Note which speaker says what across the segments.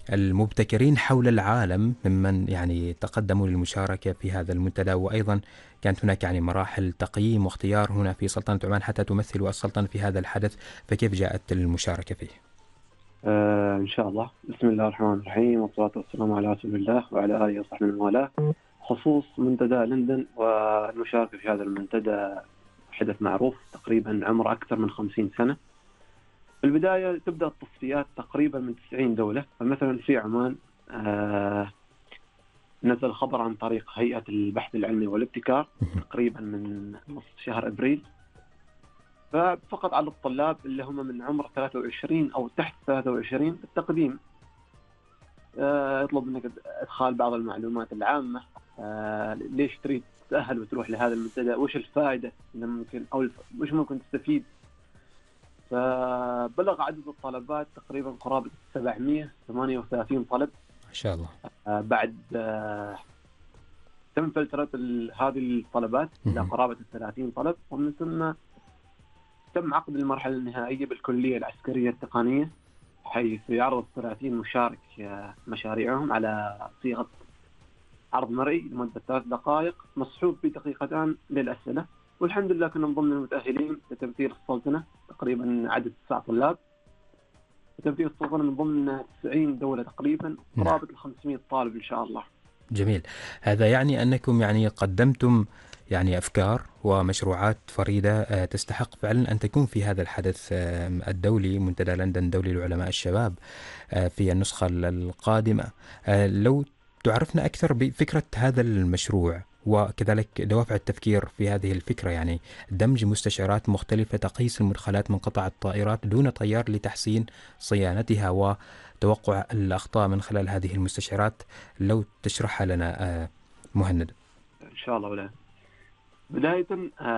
Speaker 1: المبتكرين حول العالم ممن يعني تقدموا للمشاركة في هذا المنتدى، وأيضا كانت هناك يعني مراحل تقييم واختيار هنا في سلطنة عمان حتى تمثل السلطنة في هذا الحدث، فكيف جاءت المشاركة فيه؟
Speaker 2: إن شاء الله. بسم الله الرحمن الرحيم، والصلاة والسلام على رسول الله وعلى آله وصحبه ومن والاه. خصوص منتدى لندن والمشاركة في هذا المنتدى حدث معروف، تقريبا عمره أكثر من 50 سنة. في البداية تبدأ التصفيات تقريبا من 90 دولة. فمثلا في عمان نزل خبر عن طريق هيئة البحث العلمي والابتكار تقريبا من نصف شهر أبريل، ففقط على الطلاب اللي هم من عمر 23 أو تحت 23 التقديم. يطلب منك إدخال بعض المعلومات العامة، ليش تريد تتأهل وتروح لهذا المنتدى، وش الفائدة اللي ممكن أو وش ممكن تستفيد. فبلغ عدد الطلبات تقريبا قرابة 738 طلب.
Speaker 1: ما شاء الله.
Speaker 2: بعد تم فلترة هذه الطلبات إلى قرابة 30 طلب، ومن ثم تم عقد المرحلة النهائية بالكلية العسكرية التقنية، حيث يعرض 30 مشارك مشاريعهم على صيغة عرض مرئي لمدة 3 دقائق مصحوب بدقيقتان للأسئلة. والحمد لله كنا من ضمن المتأهلين لتمثيل السلطنة، تقريبا عدد 9 طلاب. وتمثيل السلطنة من ضمن 90 دولة تقريبا، قرابة 500 طالب إن شاء الله.
Speaker 1: جميل. هذا يعني أنكم يعني قدمتم يعني أفكار ومشروعات فريدة تستحق فعلا أن تكون في هذا الحدث الدولي، منتدى لندن دولي لعلماء الشباب في النسخة القادمة. لو تعرفنا أكثر بفكرة هذا المشروع، وكذلك دوافع التفكير في هذه الفكرة، يعني دمج مستشعرات مختلفة تقيس المدخلات من قطع الطائرات دون طيار لتحسين صيانتها وتوقع الأخطاء من خلال هذه المستشعرات. لو تشرحها لنا مهند.
Speaker 2: إن شاء الله. ولا بداية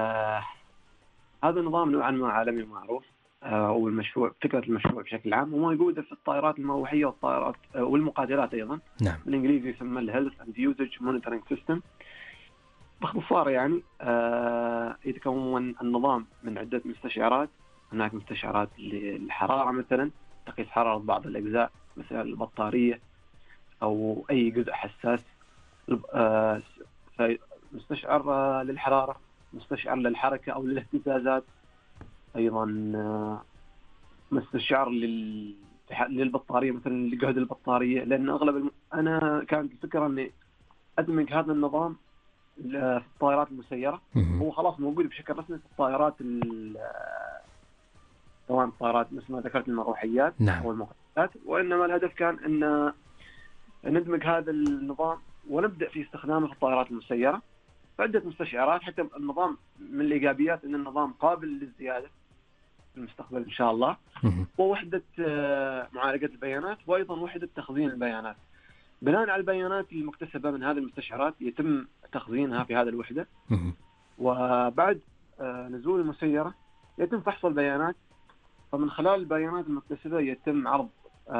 Speaker 2: هذا النظام نوعا ما عالمي معروف، والمشروع فكرة المشروع بشكل عام وموجودة في الطائرات المروحية والطائرات والمقاتلات أيضا.
Speaker 1: نعم.
Speaker 2: بالإنجليزي يسمى الهيلث أند يوزج مونيتورنج سيستم. باختصار يعني يتكون النظام من عدة مستشعرات. هناك مستشعرات للحرارة، مثلا تقيس حرارة بعض الأجزاء مثل البطارية أو أي جزء حساس. مستشعر للحرارة، مستشعر للحركة أو للاهتزازات، أيضا مستشعر للبطارية مثلا لجهد البطارية. لأن أغلب أنا كانت الفكرة أني أدمج هذا النظام في الطائرات المسيرة. هو خلاص موجود بشكل رسمي في الطائرات، سواء الطائرات مثل ما ذكرت المروحيات
Speaker 1: نعم.
Speaker 2: أو المقاتلات، وإنما الهدف كان أن ندمج هذا النظام ونبدأ في استخدامه في الطائرات المسيرة. عدة مستشعرات، حتى النظام من الإيجابيات أن النظام قابل للزيادة في المستقبل إن شاء الله. ووحدة معالجة البيانات، وأيضا وحدة تخزين البيانات. بناء على البيانات المكتسبة من هذه المستشعرات يتم تخزينها في هذه الوحدة. وبعد نزول المسيرة يتم فحص البيانات. فمن خلال البيانات المكتسبة يتم عرض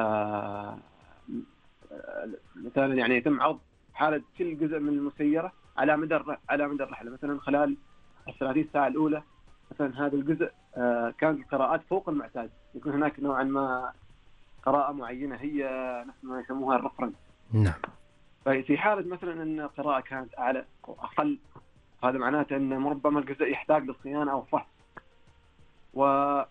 Speaker 2: مثلا يعني يتم عرض حالة كل جزء من المسيرة على مدى الرحلة. مثلا خلال 30 ساعة الأولى مثلا هذا الجزء كانت القراءات فوق المعتاد، يكون هناك نوعا ما قراءة معينة هي نفس ما يسموها الرفرنس.
Speaker 1: نعم.
Speaker 2: في حالة مثلا أن القراءة كانت أعلى أو أقل، هذا معناته أن ربما الجزء يحتاج للصيانة أو فحص. وتحليل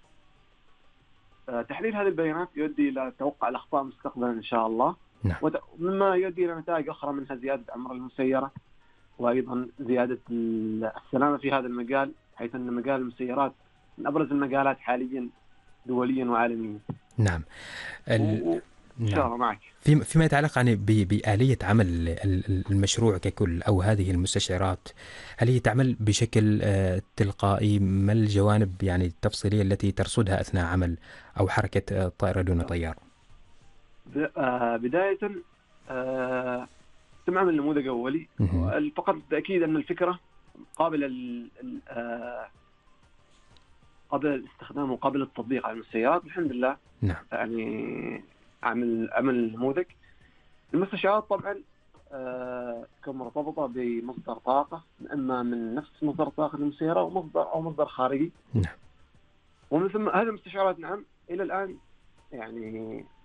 Speaker 2: هذه البيانات يؤدي إلى توقع الأخطاء مستقبلا إن شاء الله.
Speaker 1: نعم.
Speaker 2: مما يؤدي إلى نتائج أخرى، منها زيادة عمر المسيرة، وأيضا زيادة السلامة في هذا المجال، حيث أن مجال المسيرات من أبرز المجالات حاليا دوليا وعالميا.
Speaker 1: نعم.
Speaker 2: إن شاء الله معك.
Speaker 1: فيما يتعلق يعني بآلية عمل المشروع ككل أو هذه المستشعرات، هل هي تعمل بشكل تلقائي؟ ما الجوانب يعني التفصيلية التي ترصدها أثناء عمل أو حركة طائرة دون طيار؟
Speaker 2: بداية تم عمل نموذج أولي فقط التأكيد أن الفكرة قابلة قبل الاستخدام وقبل التطبيق على السيارات. الحمد لله.
Speaker 1: نعم.
Speaker 2: يعني عمل نموذج. المستشعرات طبعا تكون مرتبطة بمصدر طاقة، إما من نفس مصدر طاقة المسيرة أو مصدر خارجي.
Speaker 1: نعم.
Speaker 2: ومن ثم هذه المستشعرات نعم إلى الآن يعني